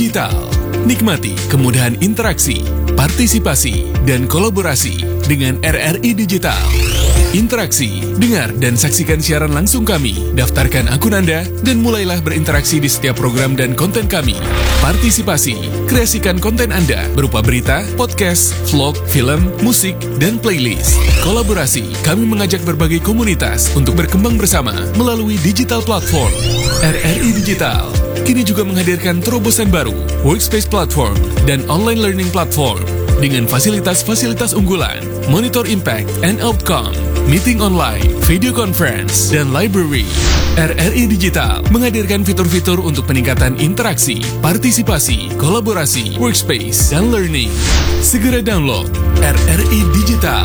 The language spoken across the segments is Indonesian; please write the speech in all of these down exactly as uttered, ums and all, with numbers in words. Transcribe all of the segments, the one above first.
Digital. Nikmati kemudahan interaksi, partisipasi, dan kolaborasi dengan R R I Digital. Interaksi, dengar dan saksikan siaran langsung kami, daftarkan akun Anda, dan mulailah berinteraksi di setiap program dan konten kami. Partisipasi, kreasikan konten Anda berupa berita, podcast, vlog, film, musik, dan playlist. Kolaborasi, kami mengajak berbagai komunitas untuk berkembang bersama melalui digital platform. R R I Digital kini juga menghadirkan terobosan baru, workspace platform, dan online learning platform dengan fasilitas-fasilitas unggulan, monitor impact and outcome, meeting online, video conference, dan library. R R I Digital menghadirkan fitur-fitur untuk peningkatan interaksi, partisipasi, kolaborasi, workspace, dan learning. Segera download R R I Digital.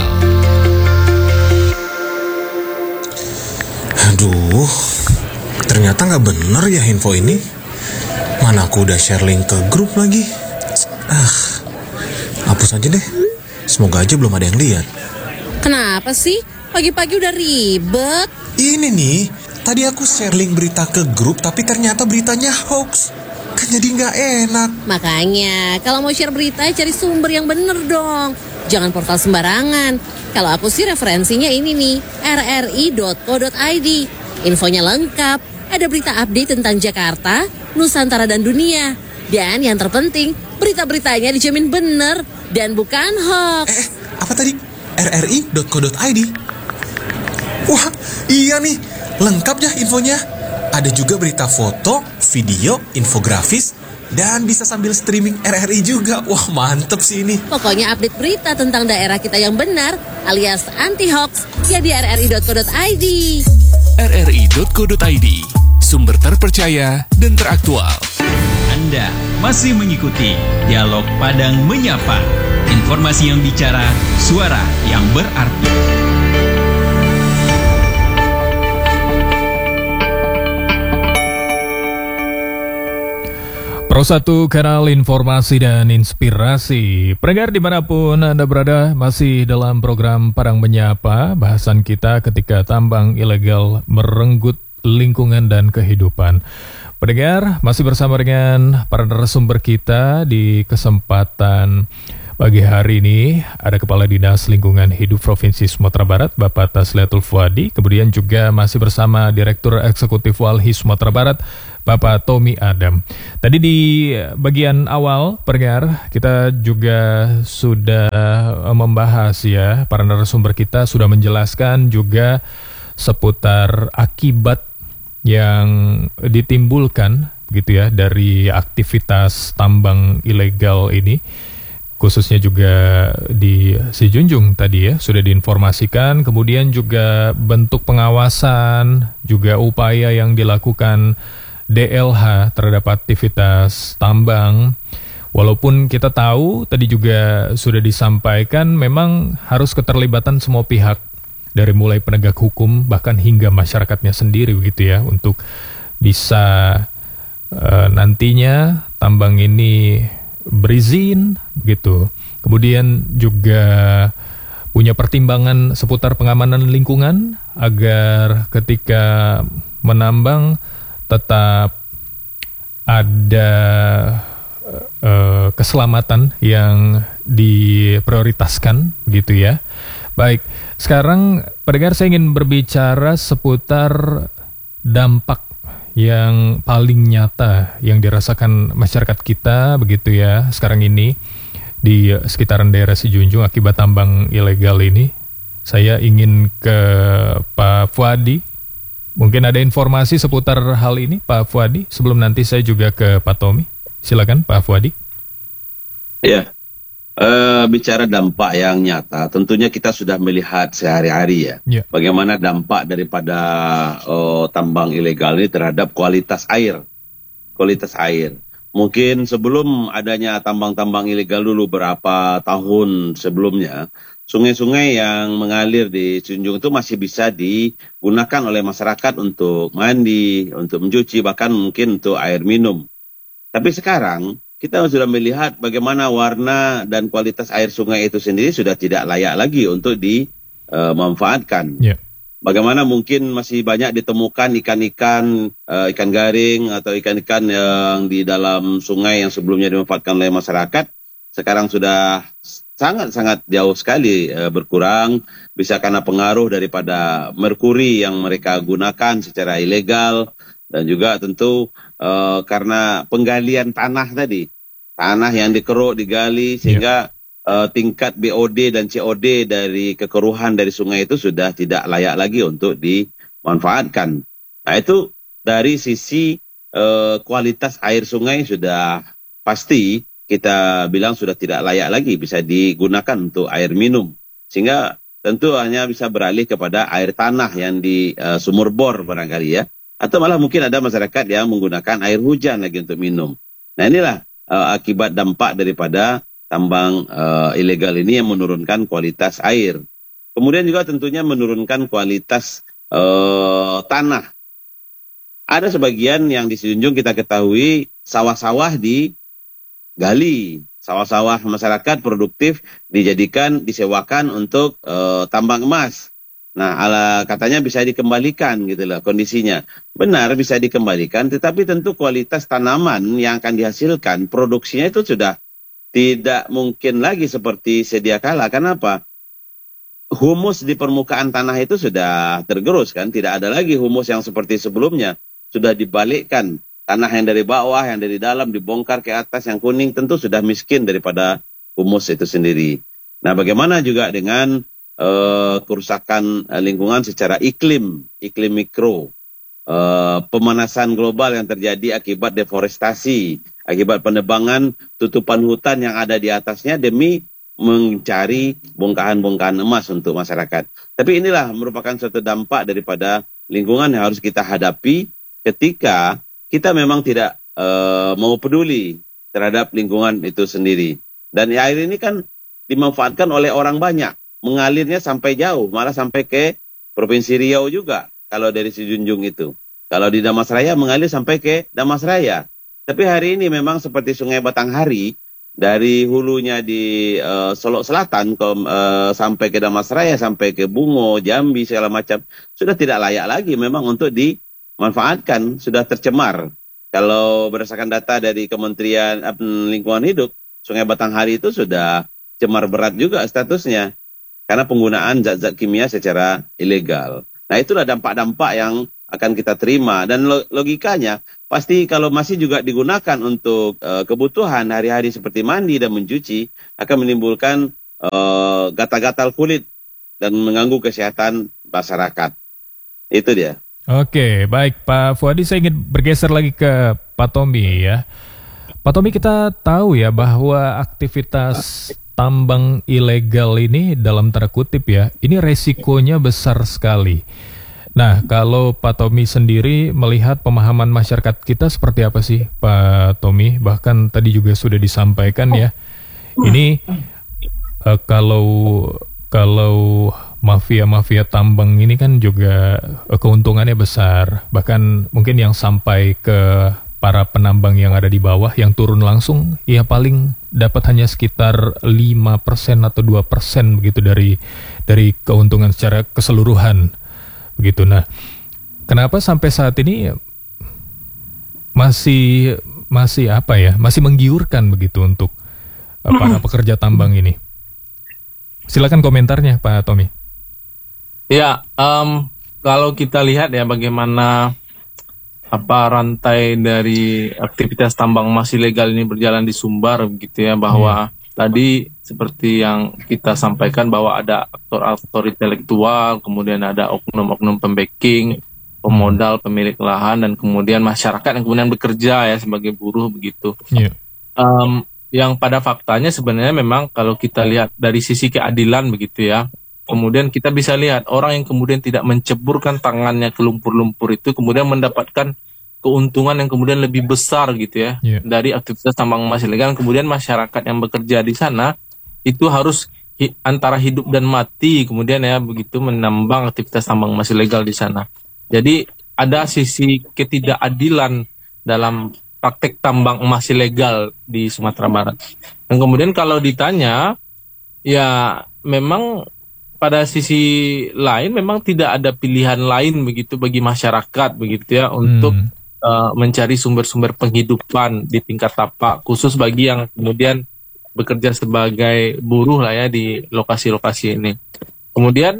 Aduh, ternyata nggak bener ya info ini. Mana aku udah share link ke grup lagi. Ah, hapus aja deh. Semoga aja belum ada yang lihat. Kenapa sih? Pagi-pagi udah ribet. Ini nih, tadi aku share link berita ke grup, tapi ternyata beritanya hoax. Kan jadi nggak enak. Makanya, kalau mau share berita, cari sumber yang bener dong. Jangan portal sembarangan. Kalau aku sih referensinya ini nih, r r i dot co dot i d. Infonya lengkap. Ada berita update tentang Jakarta, Nusantara, dan dunia. Dan yang terpenting, berita-beritanya dijamin bener dan bukan hoax. Eh, apa tadi? r r i dot co dot i d. Wah, iya nih. Lengkap ya infonya. Ada juga berita foto, video, infografis, dan bisa sambil streaming R R I juga. Wah, mantep sih ini. Pokoknya update berita tentang daerah kita yang benar, alias anti-hoax, ya di r r i dot co dot i d. r r i dot co dot i d, sumber terpercaya dan teraktual. Anda masih mengikuti Dialog Padang Menyapa. Informasi yang bicara, suara yang berarti. Pro satu kanal informasi dan inspirasi. Pendengar dimanapun Anda berada, masih dalam program Padang Menyapa. Bahasan kita ketika tambang ilegal merenggut lingkungan dan kehidupan. Pendengar, masih bersama dengan para narasumber kita di kesempatan pagi hari ini. Ada Kepala Dinas Lingkungan Hidup Provinsi Sumatera Barat, Bapak Tasliatul Fuadi. Kemudian juga masih bersama Direktur Eksekutif Walhi Sumatera Barat, Bapak Tommy Adam. Tadi di bagian awal, pendengar, kita juga sudah membahas ya, para narasumber kita sudah menjelaskan juga seputar akibat yang ditimbulkan gitu ya dari aktivitas tambang ilegal ini. Khususnya juga di Sijunjung tadi ya, sudah diinformasikan. Kemudian juga bentuk pengawasan, juga upaya yang dilakukan D L H terhadap aktivitas tambang. Walaupun kita tahu, tadi juga sudah disampaikan, memang harus keterlibatan semua pihak. Dari mulai penegak hukum, bahkan hingga masyarakatnya sendiri begitu ya, untuk bisa uh, nantinya tambang ini berizin begitu. Kemudian juga punya pertimbangan seputar pengamanan lingkungan agar ketika menambang tetap ada uh, keselamatan yang diprioritaskan gitu ya. Baik, sekarang pendengar saya ingin berbicara seputar dampak yang paling nyata yang dirasakan masyarakat kita begitu ya sekarang ini di sekitaran daerah Sijunjung akibat tambang ilegal ini. Saya ingin ke Pak Fuadi. Mungkin ada informasi seputar hal ini Pak Fuadi, sebelum nanti saya juga ke Pak Tommy. Silakan Pak Fuadi. Ya. Uh, bicara dampak yang nyata, tentunya kita sudah melihat sehari-hari ya, yeah. Bagaimana dampak daripada uh, tambang ilegal ini terhadap kualitas air, kualitas air. Mungkin sebelum adanya tambang-tambang ilegal dulu berapa tahun sebelumnya, sungai-sungai yang mengalir di Sijunjung itu masih bisa digunakan oleh masyarakat untuk mandi, untuk mencuci, bahkan mungkin untuk air minum. Tapi sekarang kita sudah melihat bagaimana warna dan kualitas air sungai itu sendiri sudah tidak layak lagi untuk dimanfaatkan. Uh, yeah. bagaimana mungkin masih banyak ditemukan ikan-ikan, uh, ikan garing atau ikan-ikan yang di dalam sungai yang sebelumnya dimanfaatkan oleh masyarakat, sekarang sudah sangat-sangat jauh sekali uh, berkurang, bisa karena pengaruh daripada merkuri yang mereka gunakan secara ilegal, dan juga tentu uh, karena penggalian tanah tadi, tanah yang dikeruk, digali, sehingga uh, tingkat B O D dan C O D dari kekeruhan dari sungai itu sudah tidak layak lagi untuk dimanfaatkan. Nah itu dari sisi uh, kualitas air sungai sudah pasti kita bilang sudah tidak layak lagi bisa digunakan untuk air minum. Sehingga tentu hanya bisa beralih kepada air tanah yang di uh, sumur bor barangkali ya. Atau malah mungkin ada masyarakat yang menggunakan air hujan lagi untuk minum. Nah inilah uh, akibat dampak daripada tambang uh, ilegal ini yang menurunkan kualitas air. Kemudian juga tentunya menurunkan kualitas uh, tanah. Ada sebagian yang di Sijunjung kita ketahui sawah-sawah digali, sawah-sawah masyarakat produktif dijadikan, disewakan untuk uh, tambang emas. Nah, ala katanya bisa dikembalikan gitu loh kondisinya. Benar bisa dikembalikan, tetapi tentu kualitas tanaman yang akan dihasilkan, produksinya itu sudah tidak mungkin lagi seperti sedia kala. Kenapa? Humus di permukaan tanah itu sudah tergerus kan, tidak ada lagi humus yang seperti sebelumnya. Sudah dibalikkan, tanah yang dari bawah, yang dari dalam dibongkar ke atas, yang kuning tentu sudah miskin daripada humus itu sendiri. Nah, bagaimana juga dengan Uh, kerusakan uh, lingkungan secara iklim, iklim mikro, uh, pemanasan global yang terjadi akibat deforestasi, akibat penebangan tutupan hutan yang ada di atasnya demi mencari bongkahan-bongkahan emas untuk masyarakat. Tapi inilah merupakan suatu dampak daripada lingkungan yang harus kita hadapi ketika kita memang tidak uh, mau peduli terhadap lingkungan itu sendiri. Dan air ini kan dimanfaatkan oleh orang banyak. Mengalirnya sampai jauh, malah sampai ke Provinsi Riau juga, kalau dari Sijunjung itu. Kalau di Damasraya mengalir sampai ke Damasraya. Tapi hari ini memang seperti Sungai Batanghari, dari hulunya di uh, Solok Selatan ke, uh, sampai ke Damasraya, sampai ke Bungo, Jambi, segala macam, sudah tidak layak lagi memang untuk dimanfaatkan, sudah tercemar. Kalau berdasarkan data dari Kementerian Lingkungan Hidup, Sungai Batanghari itu sudah cemar berat juga statusnya, karena penggunaan zat-zat kimia secara ilegal. Nah itulah dampak-dampak yang akan kita terima. Dan logikanya pasti kalau masih juga digunakan untuk uh, kebutuhan hari-hari seperti mandi dan mencuci, akan menimbulkan uh, gatal-gatal kulit dan mengganggu kesehatan masyarakat. Itu dia. Oke, baik Pak Fuadi, saya ingin bergeser lagi ke Pak Tommy ya. Pak Tommy, kita tahu ya bahwa aktivitas tambang ilegal ini dalam tanda kutip ya, ini resikonya besar sekali. Nah, kalau Pak Tommy sendiri melihat pemahaman masyarakat kita seperti apa sih Pak Tommy? Bahkan tadi juga sudah disampaikan ya, ini uh, kalau kalau mafia-mafia tambang ini kan juga uh, keuntungannya besar. Bahkan mungkin yang sampai ke para penambang yang ada di bawah, yang turun langsung, ya paling dapat hanya sekitar lima persen atau dua persen begitu dari dari keuntungan secara keseluruhan. Begitu. Nah, kenapa sampai saat ini masih masih apa ya? Masih menggiurkan begitu untuk uh, para pekerja tambang ini? Silakan komentarnya Pak Tommy. Ya, um, kalau kita lihat ya bagaimana apa rantai dari aktivitas tambang emas ilegal ini berjalan di Sumbar begitu ya, bahwa hmm. tadi seperti yang kita sampaikan bahwa ada aktor-aktor intelektual, kemudian ada oknum-oknum pembacking, pemodal, pemilik lahan, dan kemudian masyarakat yang kemudian bekerja ya sebagai buruh begitu. Yeah. Um, yang pada faktanya sebenarnya memang kalau kita lihat dari sisi keadilan begitu ya, kemudian kita bisa lihat orang yang kemudian tidak menceburkan tangannya ke lumpur-lumpur itu kemudian mendapatkan keuntungan yang kemudian lebih besar gitu ya, yeah. dari aktivitas tambang emas ilegal. Kemudian masyarakat yang bekerja di sana itu harus hi- antara hidup dan mati kemudian ya begitu menambang aktivitas tambang emas ilegal di sana. Jadi ada sisi ketidakadilan dalam praktek tambang emas ilegal di Sumatera Barat. Dan kemudian kalau ditanya, ya memang pada sisi lain memang tidak ada pilihan lain begitu bagi masyarakat begitu ya untuk hmm. uh, mencari sumber-sumber penghidupan di tingkat tapak, khusus bagi yang kemudian bekerja sebagai buruh lah ya di lokasi-lokasi ini. Kemudian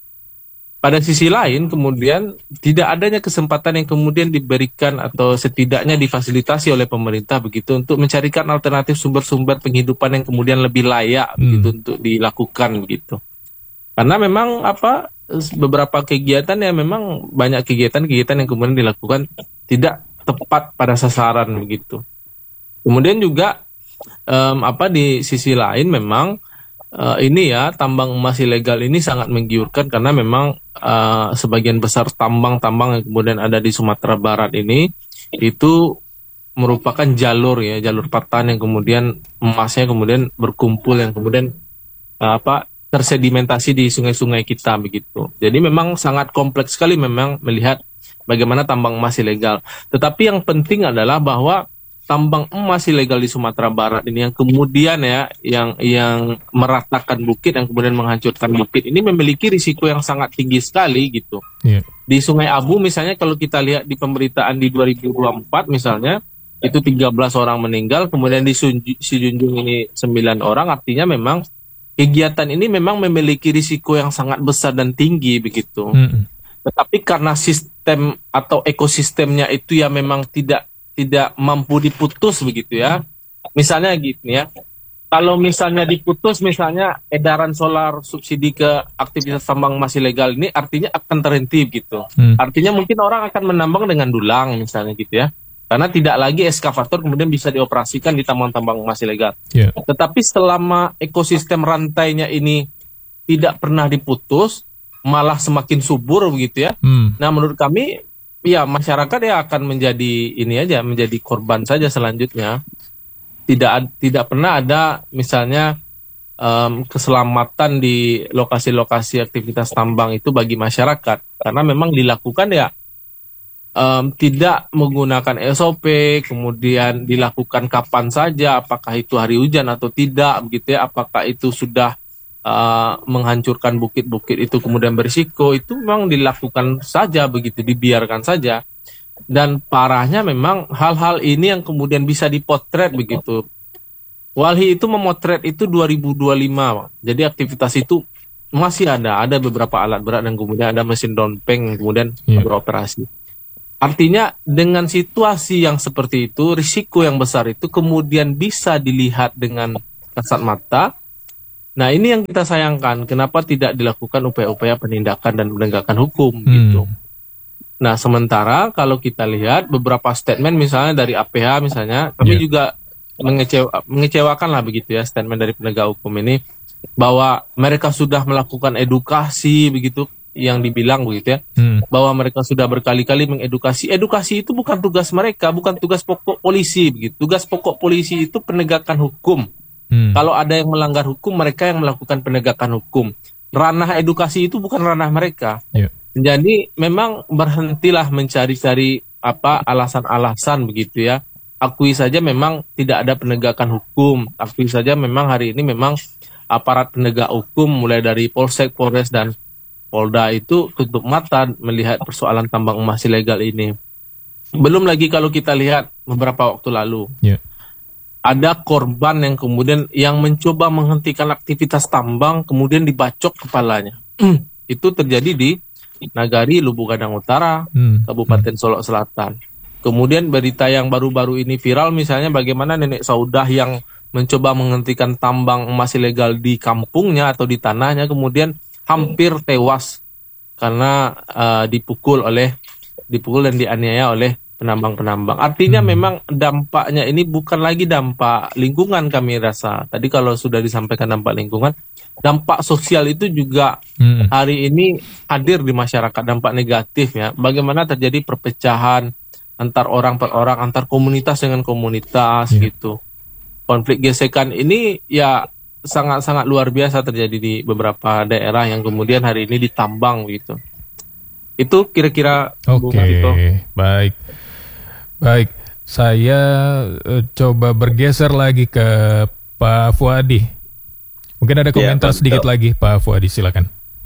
pada sisi lain kemudian tidak adanya kesempatan yang kemudian diberikan atau setidaknya difasilitasi oleh pemerintah begitu untuk mencarikan alternatif sumber-sumber penghidupan yang kemudian lebih layak hmm. begitu untuk dilakukan begitu. Karena memang apa beberapa kegiatan ya memang banyak kegiatan-kegiatan yang kemudian dilakukan tidak tepat pada sasaran begitu. Kemudian juga um, apa di sisi lain memang Uh, ini ya tambang emas ilegal ini sangat menggiurkan karena memang uh, sebagian besar tambang-tambang yang kemudian ada di Sumatera Barat ini itu merupakan jalur ya jalur patahan yang kemudian emasnya kemudian berkumpul yang kemudian uh, apa tersedimentasi di sungai-sungai kita begitu. Jadi memang sangat kompleks sekali memang melihat bagaimana tambang emas ilegal. Tetapi yang penting adalah bahwa tambang emas ilegal di Sumatera Barat ini yang kemudian ya yang yang meratakan bukit yang kemudian menghancurkan bukit ini memiliki risiko yang sangat tinggi sekali gitu. Yeah. Di Sungai Abu misalnya kalau kita lihat di pemberitaan di dua ribu dua puluh empat misalnya itu tiga belas orang meninggal, kemudian di Sijunjung ini sembilan orang, artinya memang kegiatan ini memang memiliki risiko yang sangat besar dan tinggi begitu. Mm-hmm. Tetapi karena sistem atau ekosistemnya itu ya memang tidak tidak mampu diputus begitu ya. Misalnya gitu ya. Kalau misalnya diputus misalnya edaran solar subsidi ke aktivitas tambang emas ilegal ini artinya akan terhenti gitu. Hmm. Artinya mungkin orang akan menambang dengan dulang misalnya gitu ya. Karena tidak lagi eskavator kemudian bisa dioperasikan di tambang-tambang emas ilegal. Yeah. Tetapi selama ekosistem rantainya ini tidak pernah diputus, malah semakin subur begitu ya. Hmm. Nah menurut kami ya masyarakat ya akan menjadi ini aja menjadi korban saja selanjutnya. Tidak tidak pernah ada misalnya um, keselamatan di lokasi-lokasi aktivitas tambang itu bagi masyarakat karena memang dilakukan ya um, tidak menggunakan S O P, kemudian dilakukan kapan saja, apakah itu hari hujan atau tidak begitu ya, apakah itu sudah Uh, menghancurkan bukit-bukit itu kemudian berisiko, itu memang dilakukan saja begitu, dibiarkan saja. Dan parahnya memang hal-hal ini yang kemudian bisa dipotret begitu. Walhi itu memotret itu dua ribu dua puluh lima, jadi aktivitas itu masih ada, ada beberapa alat berat dan kemudian ada mesin downpeng yang kemudian yeah. beroperasi. Artinya dengan situasi yang seperti itu, risiko yang besar itu kemudian bisa dilihat dengan kasat mata. Nah ini yang kita sayangkan, kenapa tidak dilakukan upaya-upaya penindakan dan penegakan hukum hmm. gitu. Nah sementara kalau kita lihat beberapa statement misalnya dari A P H misalnya, kami yeah. juga mengecewa, mengecewakan lah begitu ya statement dari penegak hukum ini, bahwa mereka sudah melakukan edukasi begitu, yang dibilang begitu ya, hmm. bahwa mereka sudah berkali-kali mengedukasi. Edukasi itu bukan tugas mereka, bukan tugas pokok polisi begitu. Tugas pokok polisi itu penegakan hukum. Hmm. Kalau ada yang melanggar hukum, mereka yang melakukan penegakan hukum. Ranah edukasi itu bukan ranah mereka. Yeah. Jadi memang berhentilah mencari-cari apa alasan-alasan begitu ya. Akui saja memang tidak ada penegakan hukum. Akui saja memang hari ini memang aparat penegak hukum mulai dari Polsek, Polres dan Polda itu tutup mata melihat persoalan tambang emas ilegal ini. Belum lagi kalau kita lihat beberapa waktu lalu. Yeah. Ada korban yang kemudian yang mencoba menghentikan aktivitas tambang kemudian dibacok kepalanya. Itu terjadi di Nagari, Lubuk Gadang Utara, hmm. Kabupaten hmm. Solok Selatan. Kemudian berita yang baru-baru ini viral misalnya bagaimana nenek Saudah yang mencoba menghentikan tambang emas ilegal di kampungnya atau di tanahnya kemudian hampir tewas karena uh, dipukul oleh dipukul dan dianiaya oleh penambang-penambang. Artinya hmm. memang dampaknya ini bukan lagi dampak lingkungan kami rasa. Tadi kalau sudah disampaikan dampak lingkungan, dampak sosial itu juga hmm. hari ini hadir di masyarakat, dampak negatif ya. Bagaimana terjadi perpecahan antar orang per orang, antar komunitas dengan komunitas yeah. gitu. Konflik gesekan ini ya sangat-sangat luar biasa terjadi di beberapa daerah yang kemudian hari ini ditambang gitu. Itu kira-kira. Oke, okay. baik. Baik, saya uh, coba bergeser lagi ke Pak Fuadi. Mungkin ada komentar ya, sedikit lagi, Pak Fuadi, silakan.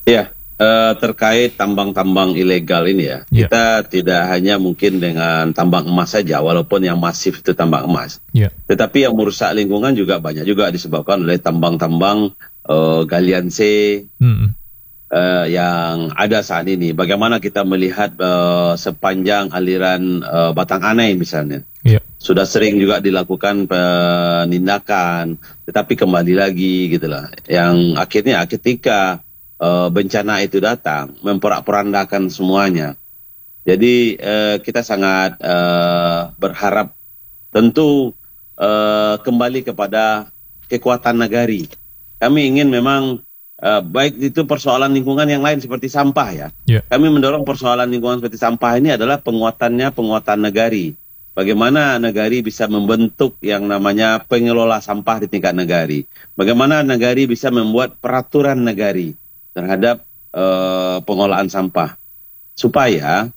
Ya, uh, terkait tambang-tambang ilegal ini ya, yeah. kita tidak hanya mungkin dengan tambang emas saja, walaupun yang masif itu tambang emas. Yeah. Tetapi yang merusak lingkungan juga banyak juga disebabkan oleh tambang-tambang uh, galian C mm. uh, yang ada saat ini. Bagaimana kita melihat uh, sepanjang aliran uh, Batang Anai misalnya. Yeah. Sudah sering juga dilakukan penindakan, tetapi kembali lagi gitulah. Yang akhirnya ketika Uh, bencana itu datang, memporak-porandakan semuanya. Jadi uh, kita sangat uh, berharap tentu uh, kembali kepada kekuatan nagari. Kami ingin memang uh, baik itu persoalan lingkungan yang lain seperti sampah ya. Yeah. Kami mendorong persoalan lingkungan seperti sampah ini adalah penguatannya penguatan nagari. Bagaimana nagari bisa membentuk yang namanya pengelola sampah di tingkat nagari. Bagaimana nagari bisa membuat peraturan nagari terhadap uh, pengolahan sampah, supaya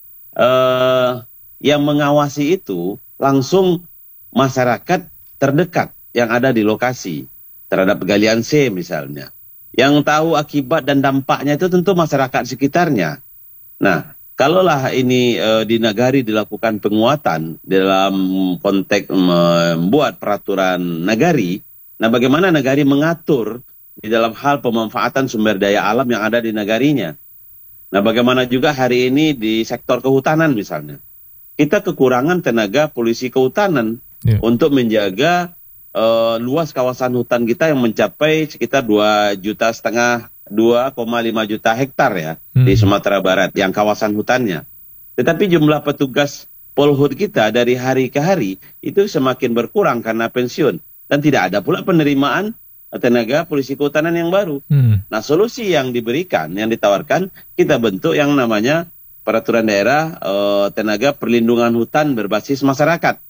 uh, yang mengawasi itu langsung masyarakat terdekat yang ada di lokasi terhadap galian C misalnya, yang tahu akibat dan dampaknya itu tentu masyarakat sekitarnya. Nah, kalaulah ini uh, di nagari dilakukan penguatan dalam konteks membuat peraturan nagari, nah bagaimana nagari mengatur di dalam hal pemanfaatan sumber daya alam yang ada di nagarinya. Nah, bagaimana juga hari ini di sektor kehutanan misalnya. Kita kekurangan tenaga polisi kehutanan yeah. untuk menjaga uh, luas kawasan hutan kita yang mencapai sekitar dua juta setengah, dua koma lima juta hektar ya hmm. di Sumatera Barat yang kawasan hutannya. Tetapi jumlah petugas Polhut kita dari hari ke hari itu semakin berkurang karena pensiun. Dan tidak ada pula penerimaan tenaga polisi kehutanan yang baru. Hmm. Nah, solusi yang diberikan, yang ditawarkan, kita bentuk yang namanya peraturan daerah uh, tenaga perlindungan hutan berbasis masyarakat.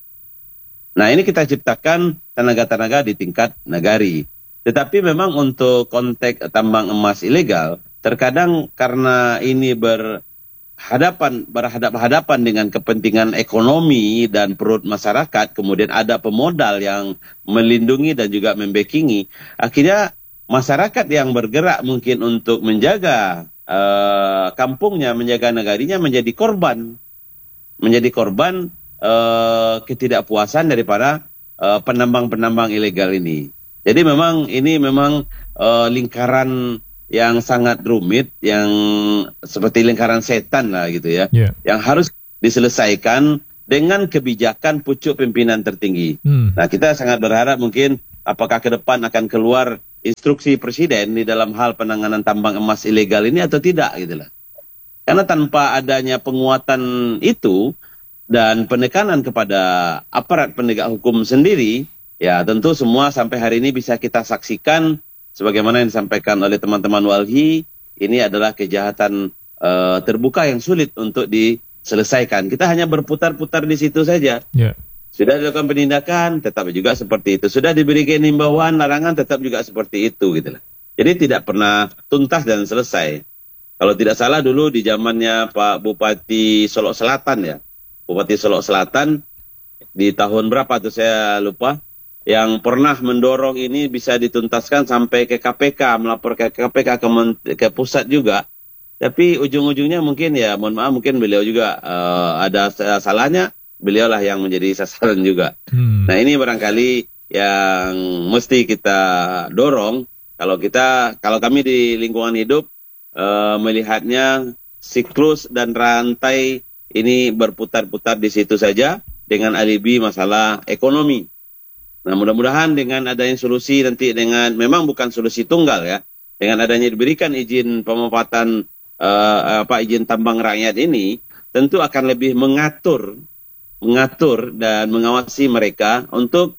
Nah, ini kita ciptakan tenaga-tenaga di tingkat nagari. Tetapi memang untuk konteks tambang emas ilegal, terkadang karena ini berhadapan berhadap-hadapan dengan kepentingan ekonomi dan perut masyarakat, kemudian ada pemodal yang melindungi dan juga membackingi, akhirnya masyarakat yang bergerak mungkin untuk menjaga uh, kampungnya, menjaga negarinya menjadi korban, menjadi korban uh, ketidakpuasan daripada uh, penambang-penambang ilegal ini. Jadi memang ini memang uh, lingkaran yang sangat rumit, yang seperti lingkaran setan lah gitu ya, yeah. yang harus diselesaikan dengan kebijakan pucuk pimpinan tertinggi. Hmm. Nah, kita sangat berharap mungkin apakah ke depan akan keluar instruksi presiden di dalam hal penanganan tambang emas ilegal ini atau tidak gitu lah. Karena tanpa adanya penguatan itu dan penekanan kepada aparat penegak hukum sendiri, ya tentu semua sampai hari ini bisa kita saksikan sebagaimana yang disampaikan oleh teman-teman Walhi, ini adalah kejahatan uh, terbuka yang sulit untuk diselesaikan. Kita hanya berputar-putar di situ saja. Yeah. Sudah dilakukan penindakan, tetap juga seperti itu. Sudah diberikan himbauan, larangan, tetap juga seperti itu. Gitu lah. Jadi tidak pernah tuntas dan selesai. Kalau tidak salah dulu di zamannya Pak Bupati Solok Selatan ya. Bupati Solok Selatan di tahun berapa tuh saya lupa. Yang pernah mendorong ini bisa dituntaskan sampai ke K P K, melapor ke K P K ke, ke pusat juga. Tapi ujung-ujungnya mungkin ya, mohon maaf, mungkin beliau juga uh, ada salahnya, beliaulah yang menjadi sasaran juga. Hmm. Nah ini barangkali yang mesti kita dorong, kalau kita, kalau kami di lingkungan hidup uh, melihatnya siklus dan rantai ini berputar-putar di situ saja dengan alibi masalah ekonomi. Nah, mudah-mudahan dengan adanya solusi nanti dengan memang bukan solusi tunggal ya, dengan adanya diberikan izin pemanfaatan uh, apa izin tambang rakyat ini, tentu akan lebih mengatur, mengatur dan mengawasi mereka untuk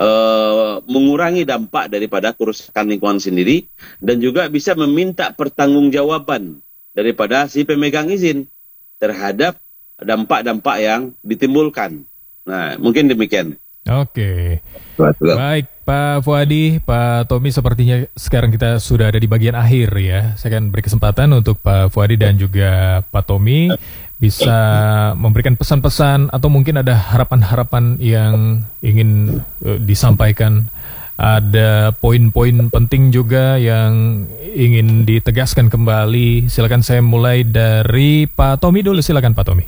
uh, mengurangi dampak daripada kerusakan lingkungan sendiri dan juga bisa meminta pertanggungjawaban daripada si pemegang izin terhadap dampak-dampak yang ditimbulkan. Nah, mungkin demikian. Oke, baik Pak Fuadi, Pak Tommy, sepertinya sekarang kita sudah ada di bagian akhir ya. Saya akan beri kesempatan untuk Pak Fuadi dan juga Pak Tommy bisa memberikan pesan-pesan atau mungkin ada harapan-harapan yang ingin uh, disampaikan ada poin-poin penting juga yang ingin ditegaskan kembali. Silakan saya mulai dari Pak Tommy dulu, silakan Pak Tommy.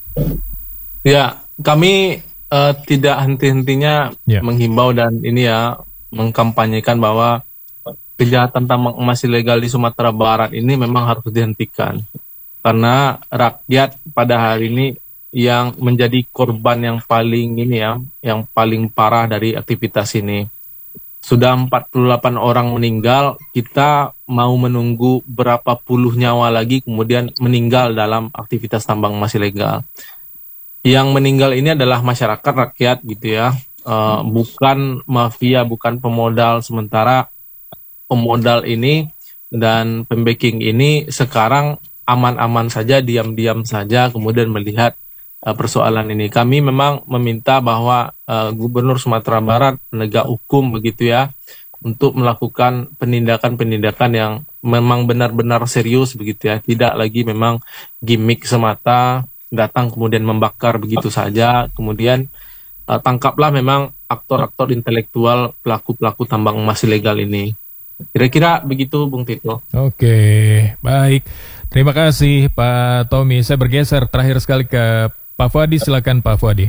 Ya, kami uh, tidak henti-hentinya ya. menghimbau dan ini ya mengkampanyekan bahwa kejahatan tambang emas ilegal di Sumatera Barat ini memang harus dihentikan. Karena rakyat pada hari ini yang menjadi korban yang paling ini ya, yang paling parah dari aktivitas ini. Sudah empat puluh delapan orang meninggal, kita mau menunggu berapa puluh nyawa lagi kemudian meninggal dalam aktivitas tambang emas ilegal. Yang meninggal ini adalah masyarakat, rakyat gitu ya, uh, bukan mafia, bukan pemodal. Sementara pemodal ini dan pembacking ini sekarang aman-aman saja, diam-diam saja, kemudian melihat uh, persoalan ini. Kami memang meminta bahwa uh, Gubernur Sumatera Barat, penegak hukum begitu ya, untuk melakukan penindakan-penindakan yang memang benar-benar serius begitu ya, tidak lagi memang gimmick semata, datang kemudian membakar begitu saja, kemudian uh, tangkaplah memang aktor-aktor intelektual, pelaku-pelaku tambang emas ilegal ini. Kira-kira begitu, Bung Tito. Oke, baik. Terima kasih Pak Tommy. Saya bergeser terakhir sekali ke Pak Fuadi. Silakan Pak Fuadi.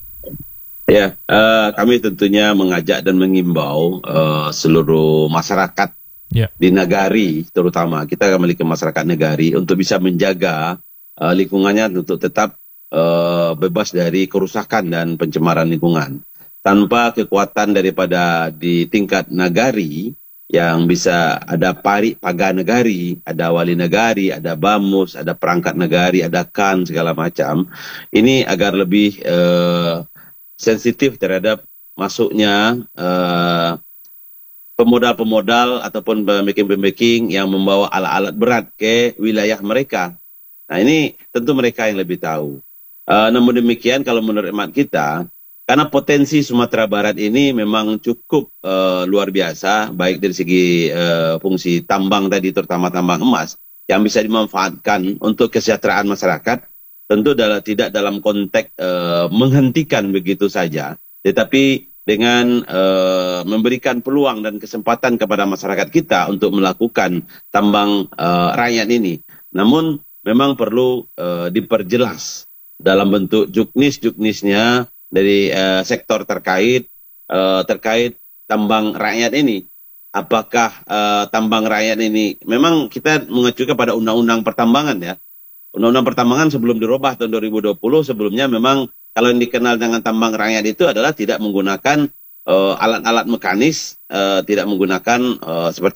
Ya, uh, kami tentunya mengajak dan mengimbau uh, seluruh masyarakat ya. di Nagari, terutama kita memiliki masyarakat Nagari untuk bisa menjaga uh, lingkungannya untuk tetap uh, bebas dari kerusakan dan pencemaran lingkungan. Tanpa kekuatan daripada di tingkat Nagari, yang bisa ada pari paga negari, ada wali negari, ada bamus, ada perangkat negari, ada kan segala macam. Ini agar lebih uh, sensitif terhadap masuknya uh, pemodal-pemodal ataupun pembaking-pembaking yang membawa alat-alat berat ke wilayah mereka. Nah ini tentu mereka yang lebih tahu. Uh, namun demikian kalau menurut hemat kita, karena potensi Sumatera Barat ini memang cukup uh, luar biasa, baik dari segi uh, fungsi tambang tadi, terutama tambang emas, yang bisa dimanfaatkan untuk kesejahteraan masyarakat, tentu dalam, tidak dalam konteks uh, menghentikan begitu saja, tetapi dengan uh, memberikan peluang dan kesempatan kepada masyarakat kita untuk melakukan tambang uh, rakyat ini. Namun memang perlu uh, diperjelas dalam bentuk juknis-juknisnya, dari uh, sektor terkait uh, terkait tambang rakyat ini. Apakah uh, tambang rakyat ini, memang kita mengacu kepada undang-undang pertambangan ya. Undang-undang pertambangan sebelum dirubah tahun dua ribu dua puluh, sebelumnya memang kalau yang dikenal dengan tambang rakyat itu adalah tidak menggunakan uh, alat-alat mekanis, uh, tidak menggunakan uh, seperti